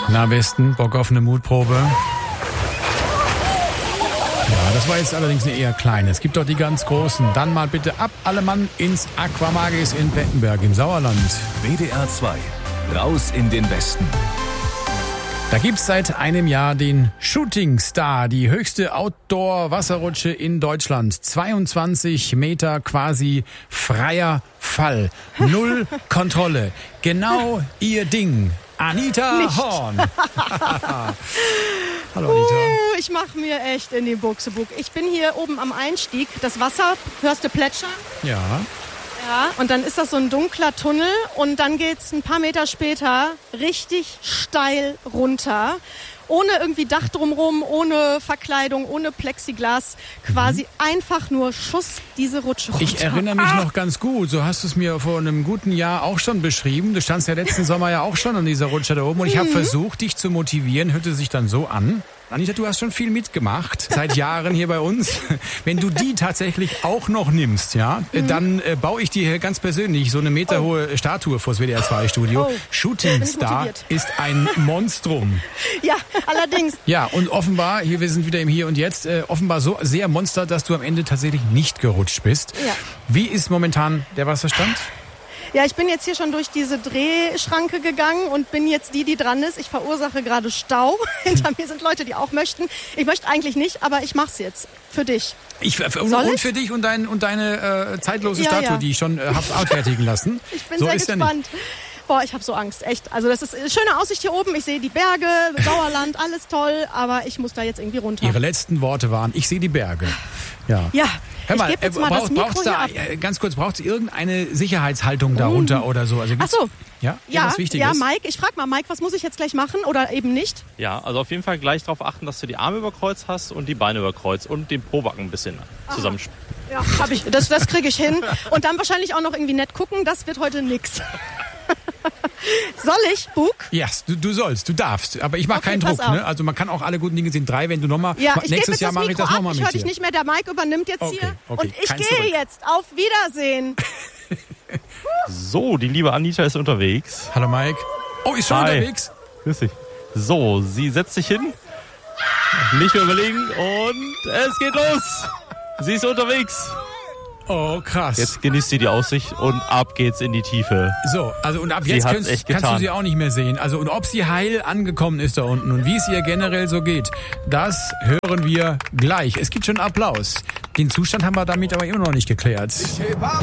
Na, Westen, Bock auf eine Mutprobe? Ja, das war jetzt allerdings eine eher kleine. Es gibt doch die ganz großen. Dann mal bitte ab, alle Mann ins Aquamagis in Plettenberg im Sauerland. WDR 2, raus in den Westen. Da gibt's seit einem Jahr den Shooting Star, die höchste Outdoor-Wasserrutsche in Deutschland. 22 Meter quasi freier Fall. Null Kontrolle. Genau ihr Ding. Anita Horn. Hallo Anita. Ich mache mir echt in die Buchsebuch. Ich bin hier oben am Einstieg. Das Wasser, hörst du plätschern? Ja. Ja, und dann ist das so ein dunkler Tunnel und dann geht's ein paar Meter später richtig steil runter. Ohne irgendwie Dach drumherum, ohne Verkleidung, ohne Plexiglas. Quasi einfach nur Schuss diese Rutsche runter. Ich erinnere mich noch ganz gut. So hast du es mir vor einem guten Jahr auch schon beschrieben. Du standst ja letzten Sommer ja auch schon an dieser Rutsche da oben. Und ich habe versucht, dich zu motivieren. Hörte sich dann so an. Anita, du hast schon viel mitgemacht, seit Jahren hier bei uns. Wenn du die tatsächlich auch noch nimmst, ja, dann baue ich dir ganz persönlich so eine meterhohe Statue vors WDR 2 Studio. Shooting Star ist ein Monstrum. Ja, allerdings. Ja, und offenbar, hier, wir sind wieder im Hier und Jetzt, offenbar so sehr Monster, dass du am Ende tatsächlich nicht gerutscht bist. Ja. Wie ist momentan der Wasserstand? Ja, ich bin jetzt hier schon durch diese Drehschranke gegangen und bin jetzt die dran ist. Ich verursache gerade Stau. Hinter mir sind Leute, die auch möchten. Ich möchte eigentlich nicht, aber ich mach's jetzt. Für dich. Und für dich und deine zeitlose Statue, die ich schon hab's outfertigen lassen. Ich bin so sehr gespannt. Boah, ich habe so Angst, echt. Also das ist eine schöne Aussicht hier oben. Ich sehe die Berge, Sauerland, alles toll. Aber ich muss da jetzt irgendwie runter. Ihre letzten Worte waren, ich sehe die Berge. Ja. Hör mal, braucht's irgendeine Sicherheitshaltung darunter oder so? Also ach so. Ja, Mike, ich frag mal, Mike, was muss ich jetzt gleich machen oder eben nicht? Ja, also auf jeden Fall gleich darauf achten, dass du die Arme überkreuzt hast und die Beine überkreuzt und den Pobacken ein bisschen zusammenspielen. Ja, hab ich. Das kriege ich hin. Und dann wahrscheinlich auch noch irgendwie nett gucken, das wird heute nix. Soll ich, Bug? Ja, du sollst, du darfst. Aber ich mache keinen Druck. Ne? Also man kann auch alle guten Dinge sind 3, wenn du nochmal... Ja, nächstes Jahr mache ich das nochmal mit dir. Ich höre dich nicht mehr, der Mike übernimmt jetzt hier. Und ich gehe jetzt. Auf Wiedersehen. So, die liebe Anita ist unterwegs. Hallo Mike. Oh, ist schon unterwegs? Grüß dich. So, sie setzt sich hin. Nicht mehr überlegen und es geht los. Sie ist unterwegs. Oh, krass. Jetzt genießt sie die Aussicht und ab geht's in die Tiefe. So, also und ab jetzt kannst du sie auch nicht mehr sehen. Also und ob sie heil angekommen ist da unten und wie es ihr generell so geht, das hören wir gleich. Es gibt schon Applaus. Den Zustand haben wir damit aber immer noch nicht geklärt.